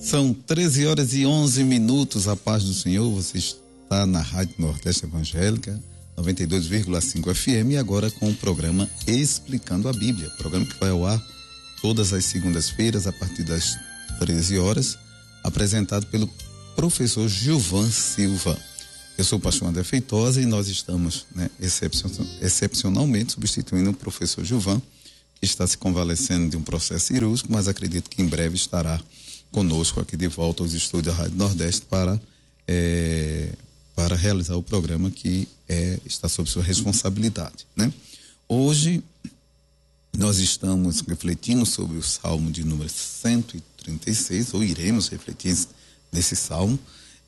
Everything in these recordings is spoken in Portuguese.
São 13 horas e 11 minutos. A paz do Senhor. Você está na Rádio Nordeste Evangélica 92,5 FM e agora com o programa Explicando a Bíblia, programa que vai ao ar todas as segundas-feiras a partir das 13 horas, apresentado pelo professor Gilvan Silva. Eu sou o pastor André Feitosa e nós estamos, excepcionalmente substituindo o professor Gilvan, que está se convalescendo de um processo cirúrgico, mas acredito que em breve estará conosco aqui de volta aos estúdios da Rádio Nordeste para realizar o programa que está sob sua responsabilidade, né? Hoje nós estamos refletindo sobre o Salmo de número 136, ou iremos refletir nesse Salmo,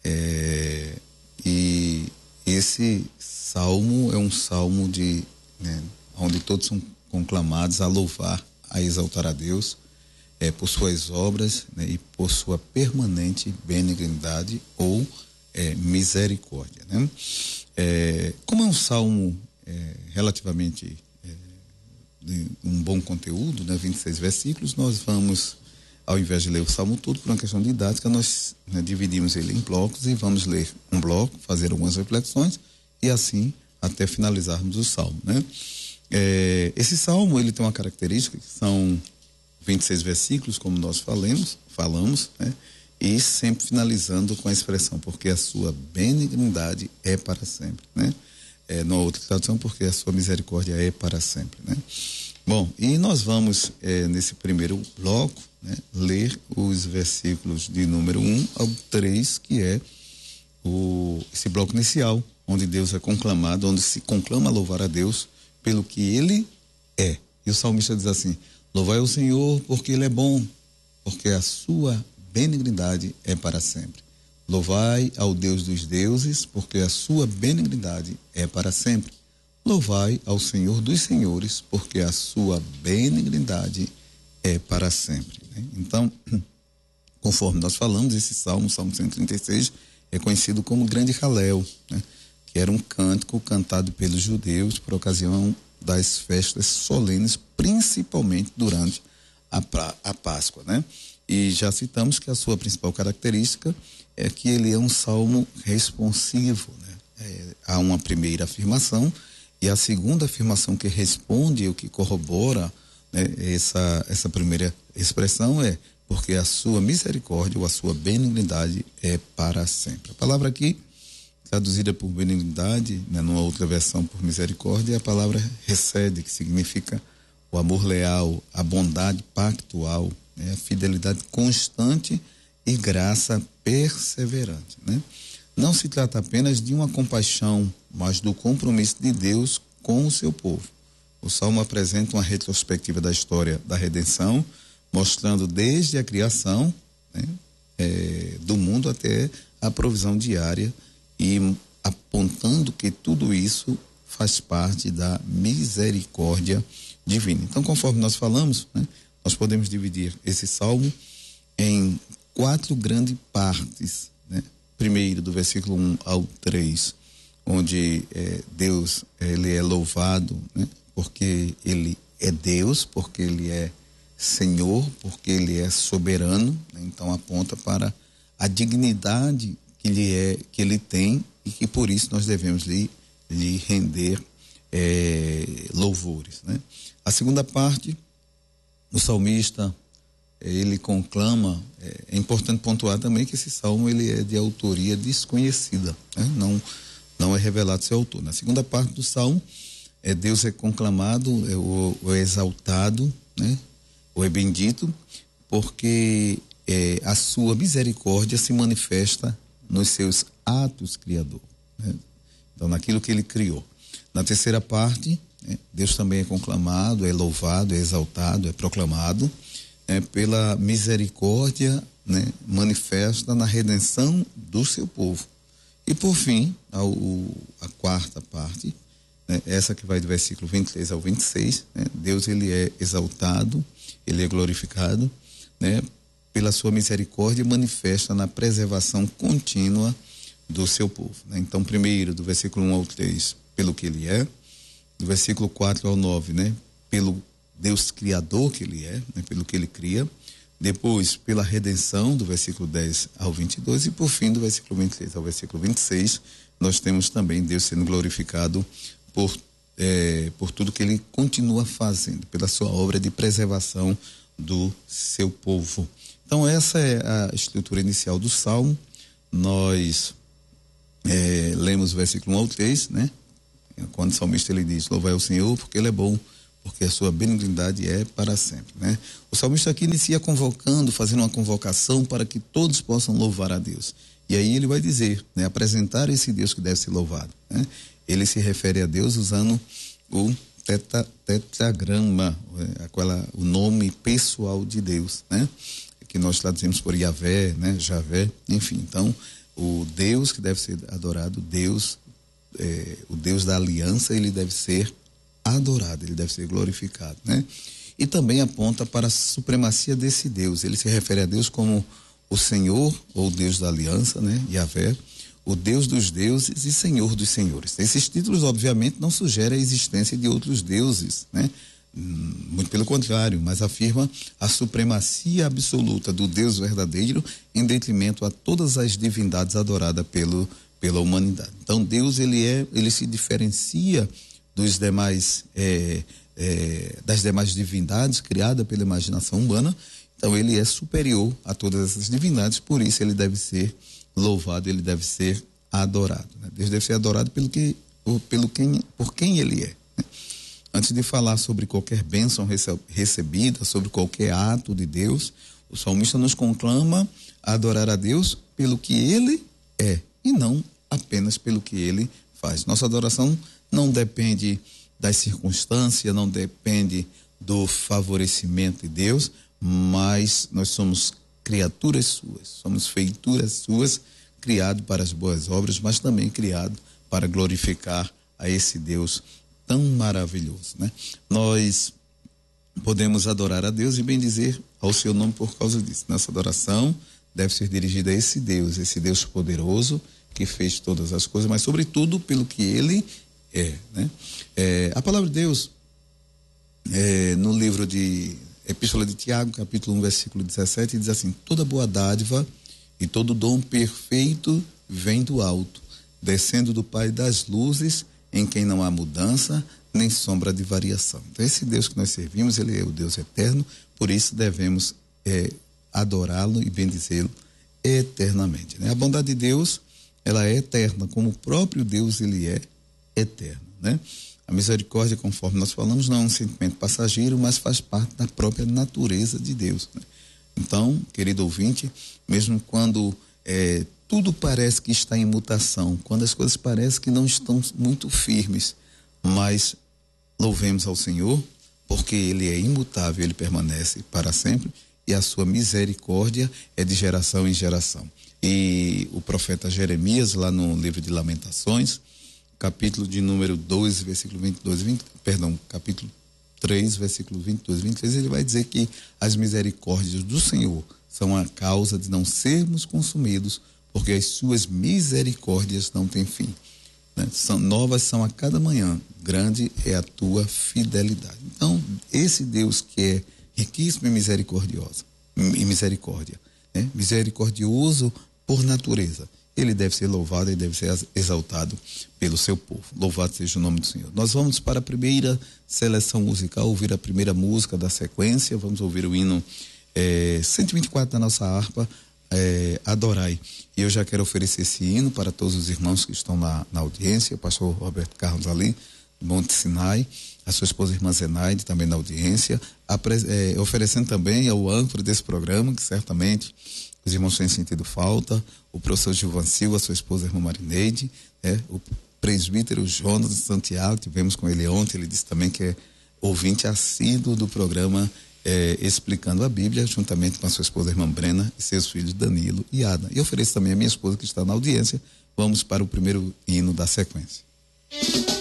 e esse Salmo é um Salmo onde todos são conclamados a louvar, a exaltar a Deus por suas obras, né, e por sua permanente benignidade ou misericórdia, né? Como é um salmo relativamente de um bom conteúdo, né, 26 versículos, nós vamos, ao invés de ler o salmo todo, por uma questão didática, nós dividimos ele em blocos e vamos ler um bloco, fazer algumas reflexões e assim até finalizarmos o salmo, né? Esse salmo, ele tem uma característica que são 26 versículos, como nós falamos, né? E sempre finalizando com a expressão, porque a sua benignidade é para sempre, né? Numa outra tradução, porque a sua misericórdia é para sempre, né? Bom, e nós vamos, nesse primeiro bloco, né, ler os versículos de número 1 ao 3, que é esse bloco inicial, onde Deus é conclamado, onde se conclama a louvar a Deus pelo que Ele é. E o salmista diz assim: louvai o Senhor porque Ele é bom, porque a sua benignidade é para sempre. Louvai ao Deus dos deuses, porque a sua benignidade é para sempre. Louvai ao Senhor dos senhores, porque a sua benignidade é para sempre, né? Então, conforme nós falamos, esse Salmo 136, é conhecido como Grande Halel, né? Que era um cântico cantado pelos judeus por ocasião das festas solenes, principalmente durante a Páscoa, né? E já citamos que a sua principal característica é que ele é um salmo responsivo, né? Há uma primeira afirmação e a segunda afirmação que responde ou que corrobora, né, essa primeira expressão é porque a sua misericórdia ou a sua benignidade é para sempre. A palavra aqui, traduzida por benignidade, né, numa outra versão por misericórdia, é a palavra hesed, que significa o amor leal, a bondade pactual, né, a fidelidade constante e graça perseverante, né? Não se trata apenas de uma compaixão, mas do compromisso de Deus com o seu povo. O Salmo apresenta uma retrospectiva da história da redenção, mostrando desde a criação, né, do mundo até a provisão diária e apontando que tudo isso faz parte da misericórdia divina. Então, conforme nós falamos, né, nós podemos dividir esse salmo em 4 grandes partes, né? Primeiro, do versículo 1 ao 3, onde Deus, ele é louvado, né? Porque ele é Deus, porque ele é Senhor, porque ele é soberano, né? Então aponta para a dignidade que ele tem e que por isso nós devemos lhe render louvores, né? A segunda parte, o salmista, ele conclama, é importante pontuar também que esse salmo ele é de autoria desconhecida, né? Não é revelado seu autor. Na segunda parte do salmo, Deus é conclamado, ou é exaltado, né? Ou é bendito, porque a sua misericórdia se manifesta nos seus atos criador, né? Então, naquilo que ele criou. Na terceira parte, Deus também é conclamado, é louvado, é exaltado, é proclamado pela misericórdia, né, manifesta na redenção do seu povo. E por fim, a quarta parte, né, essa que vai do versículo 23 ao 26, né, Deus ele é exaltado, ele é glorificado, né, pela sua misericórdia manifesta na preservação contínua do seu povo, né? Então, primeiro, do versículo 1 ao 3, pelo que ele é, do versículo 4 ao 9, né, pelo Deus criador que ele é, né, pelo que ele cria. depois pela redenção, do versículo 10 ao 22, e por fim, do versículo 23 ao versículo 26, nós temos também Deus sendo glorificado por tudo que ele continua fazendo, pela sua obra de preservação do seu povo. Então essa é a estrutura inicial do Salmo. Nós lemos o versículo 1 ao 3, né? Quando o salmista ele diz: louvai ao Senhor porque ele é bom, porque a sua benignidade é para sempre, né? O salmista aqui inicia fazendo uma convocação para que todos possam louvar a Deus. E aí ele vai dizer, né, apresentar esse Deus que deve ser louvado, né? Ele se refere a Deus usando o tetragrama, o nome pessoal de Deus, né? Que nós traduzimos por Yahvé, né? Javé, enfim. Então, o Deus que deve ser adorado, o Deus da aliança, ele deve ser adorado, ele deve ser glorificado, né? E também aponta para a supremacia desse Deus. Ele se refere a Deus como o Senhor, ou Deus da aliança, né? Yahvé, o Deus dos deuses e Senhor dos senhores. Esses títulos, obviamente, não sugerem a existência de outros deuses, né? Muito pelo contrário, mas afirma a supremacia absoluta do Deus verdadeiro em detrimento a todas as divindades adoradas pela humanidade. Então Deus ele se diferencia dos demais das demais divindades criadas pela imaginação humana. Então ele é superior a todas essas divindades, por isso ele deve ser louvado, ele deve ser adorado, né? Deus deve ser adorado por quem ele é, né? Antes de falar sobre qualquer bênção recebida, sobre qualquer ato de Deus, o salmista nos conclama a adorar a Deus pelo que ele é e não apenas pelo que ele faz. Nossa adoração não depende das circunstâncias, não depende do favorecimento de Deus, mas nós somos criaturas suas, somos feituras suas, criado para as boas obras, mas também criado para glorificar a esse Deus tão maravilhoso, né? Nós podemos adorar a Deus e bendizer ao seu nome por causa disso. Nossa adoração deve ser dirigida a esse Deus poderoso que fez todas as coisas, mas sobretudo pelo que ele é, né? A palavra de Deus no livro de Epístola de Tiago, capítulo 1, versículo 17, diz assim: toda boa dádiva e todo dom perfeito vem do alto, descendo do Pai das luzes, em quem não há mudança nem sombra de variação. Então esse Deus que nós servimos, ele é o Deus eterno, por isso devemos adorá-lo e bendizê-lo eternamente, né? A bondade de Deus, ela é eterna, como o próprio Deus ele é eterno, né? A misericórdia, conforme nós falamos, não é um sentimento passageiro, mas faz parte da própria natureza de Deus, né? Então, querido ouvinte, mesmo quando tudo parece que está em mutação, quando as coisas parecem que não estão muito firmes, mas louvemos ao Senhor, porque ele é imutável, ele permanece para sempre, e a sua misericórdia é de geração em geração. E o profeta Jeremias, lá no livro de Lamentações, capítulo de número 2, versículo 22, capítulo 3, versículo 22, 23, ele vai dizer que as misericórdias do Senhor são a causa de não sermos consumidos, porque as suas misericórdias não têm fim, né? Novas são a cada manhã, grande é a tua fidelidade. Então, esse Deus que é riquíssimo em misericórdia, né? Misericordioso por natureza, ele deve ser louvado e deve ser exaltado pelo seu povo. Louvado seja o nome do Senhor. Nós vamos para a primeira seleção musical, ouvir a primeira música da sequência. Vamos ouvir o hino 124 da nossa harpa, Adorai. E eu já quero oferecer esse hino para todos os irmãos que estão na audiência, o pastor Roberto Carlos ali, Monte Sinai, a sua esposa irmã Zenaide também na audiência, oferecendo também ao âncora desse programa, que certamente os irmãos têm sentido falta, o professor Gilvan Silva, a sua esposa irmã Marineide, o presbítero Jonas de Santiago, tivemos com ele ontem, ele disse também que é ouvinte assíduo do programa Explicando a Bíblia, juntamente com a sua esposa irmã Brena e seus filhos Danilo e Ada. E ofereço também a minha esposa que está na audiência. Vamos para o primeiro hino da sequência.